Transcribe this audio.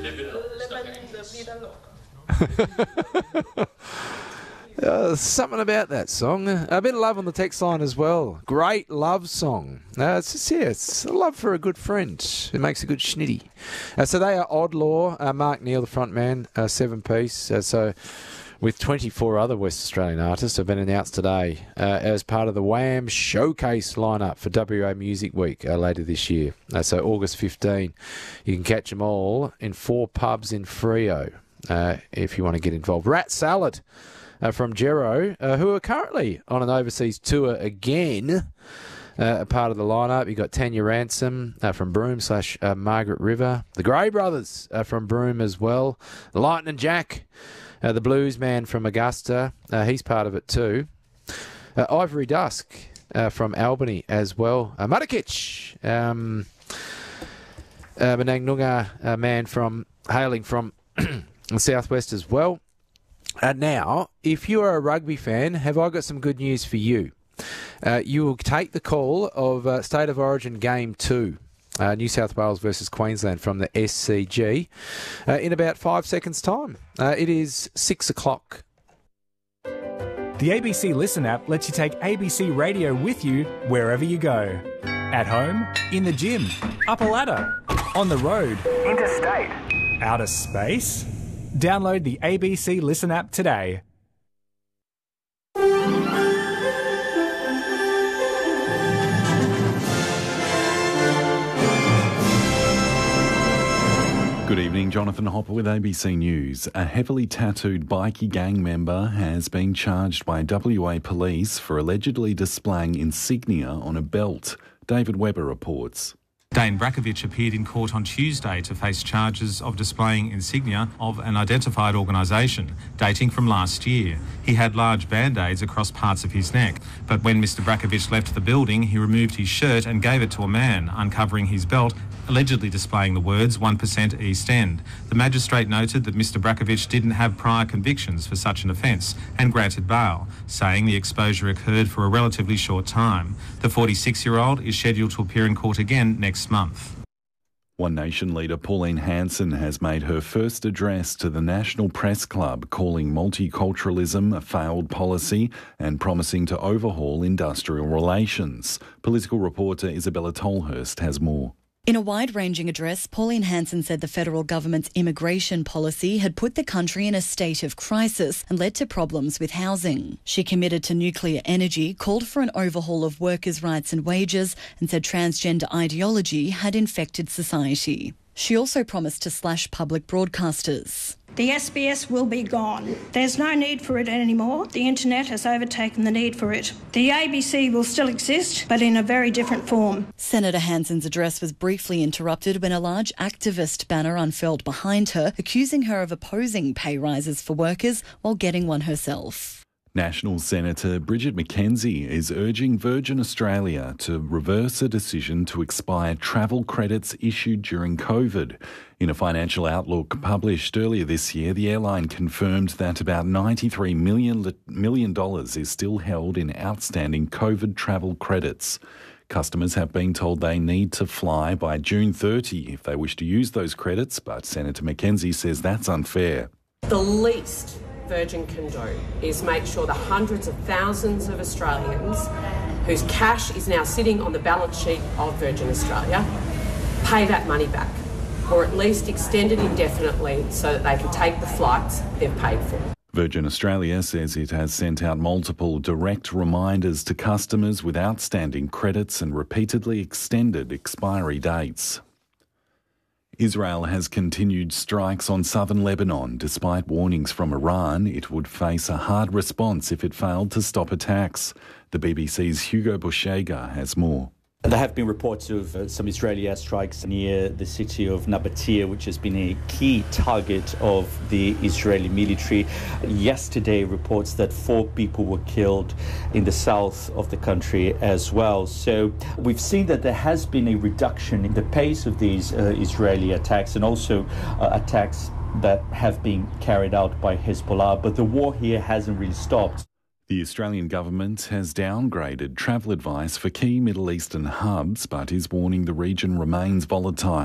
Something about that song. A bit of love on the text line as well. Great love song. It's a love for a good friend. It makes a good schnitty. So they are Odd Law, Mark Neal, the front man, 7-piece. So with 24 other West Australian artists have been announced today as part of the Wham Showcase lineup for WA Music Week later this year. So August 15. You can catch them all in 4 pubs in Freo if you want to get involved. Rat Salad from Jero, who are currently on an overseas tour again, a part of the lineup. You've got Tanya Ransom from Broome / Margaret River. The Grey Brothers from Broome as well. Lightning Jack, the blues man from Augusta. He's part of it too. Ivory Dusk from Albany as well. Mudakich, Menangnunga man hailing from the southwest as well. Now, if you are a rugby fan, have I got some good news for you? You will take the call of State of Origin Game 2, New South Wales versus Queensland from the SCG, in about 5 seconds' time. It is 6 o'clock. The ABC Listen app lets you take ABC Radio with you wherever you go. At home, in the gym, up a ladder, on the road, interstate, outer space. Download the ABC Listen app today. Good evening, Jonathan Hopper with ABC News. A heavily tattooed bikie gang member has been charged by WA police for allegedly displaying insignia on a belt. David Webber reports. Dane Brakovic appeared in court on Tuesday to face charges of displaying insignia of an identified organisation dating from last year. He had large band-aids across parts of his neck, but when Mr Brakovic left the building, he removed his shirt and gave it to a man, uncovering his belt, allegedly displaying the words 1% East End. The magistrate noted that Mr Brakovic didn't have prior convictions for such an offence and granted bail, saying the exposure occurred for a relatively short time. The 46-year-old is scheduled to appear in court again next month. One Nation leader Pauline Hanson has made her first address to the National Press Club, calling multiculturalism a failed policy and promising to overhaul industrial relations. Political reporter Isabella Tolhurst has more. In a wide-ranging address, Pauline Hanson said the federal government's immigration policy had put the country in a state of crisis and led to problems with housing. She committed to nuclear energy, called for an overhaul of workers' rights and wages, and said transgender ideology had infected society. She also promised to slash public broadcasters. The SBS will be gone. There's no need for it anymore. The internet has overtaken the need for it. The ABC will still exist, but in a very different form. Senator Hanson's address was briefly interrupted when a large activist banner unfurled behind her, accusing her of opposing pay rises for workers while getting one herself. National Senator Bridget McKenzie is urging Virgin Australia to reverse a decision to expire travel credits issued during COVID. In a financial outlook published earlier this year, the airline confirmed that about $93 million is still held in outstanding COVID travel credits. Customers have been told they need to fly by June 30 if they wish to use those credits, but Senator McKenzie says that's unfair. The least Virgin can do is make sure the hundreds of thousands of Australians whose cash is now sitting on the balance sheet of Virgin Australia pay that money back, or at least extend it indefinitely so that they can take the flights they've paid for. Virgin Australia says it has sent out multiple direct reminders to customers with outstanding credits and repeatedly extended expiry dates. Israel has continued strikes on southern Lebanon. Despite warnings from Iran, it would face a hard response if it failed to stop attacks. The BBC's Hugo Bushega has more. There have been reports of some Israeli airstrikes near the city of Nabatea, which has been a key target of the Israeli military. Yesterday, reports that 4 people were killed in the south of the country as well. So we've seen that there has been a reduction in the pace of these Israeli attacks, and also attacks that have been carried out by Hezbollah. But the war here hasn't really stopped. The Australian government has downgraded travel advice for key Middle Eastern hubs, but is warning the region remains volatile.